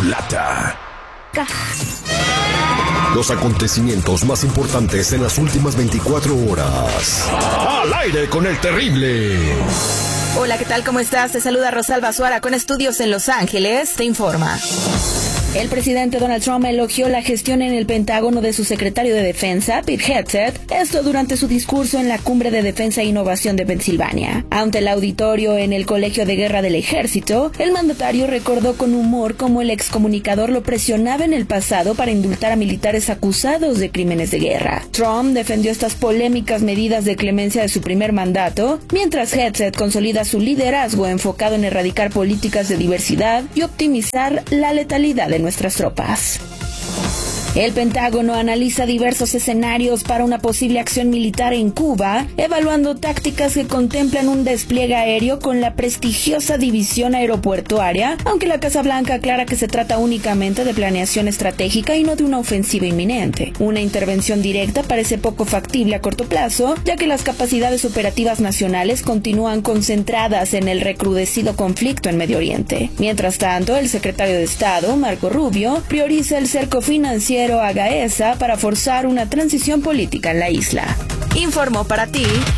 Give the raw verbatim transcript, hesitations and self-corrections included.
Chocolata. Los acontecimientos más importantes en las últimas veinticuatro horas. Al aire con el terrible. Hola, ¿qué tal? ¿Cómo estás? Te saluda Rosalba Suara con estudios en Los Ángeles. Te informa. El presidente Donald Trump elogió la gestión en el Pentágono de su secretario de Defensa, Pete Hegseth, esto durante su discurso en la Cumbre de Defensa e Innovación de Pensilvania. Ante el auditorio en el Colegio de Guerra del Ejército, el mandatario recordó con humor cómo el excomunicador lo presionaba en el pasado para indultar a militares acusados de crímenes de guerra. Trump defendió estas polémicas medidas de clemencia de su primer mandato, mientras Hegseth consolida su liderazgo enfocado en erradicar políticas de diversidad y optimizar la letalidad de nuestras tropas. El Pentágono analiza diversos escenarios para una posible acción militar en Cuba, evaluando tácticas que contemplan un despliegue aéreo con la prestigiosa división aeroportuaria, aunque la Casa Blanca aclara que se trata únicamente de planeación estratégica y no de una ofensiva inminente. Una intervención directa parece poco factible a corto plazo, ya que las capacidades operativas nacionales continúan concentradas en el recrudecido conflicto en Medio Oriente. Mientras tanto, el secretario de Estado, Marco Rubio, prioriza el cerco financiero a Gaesa para forzar una transición política en la isla. Informó para ti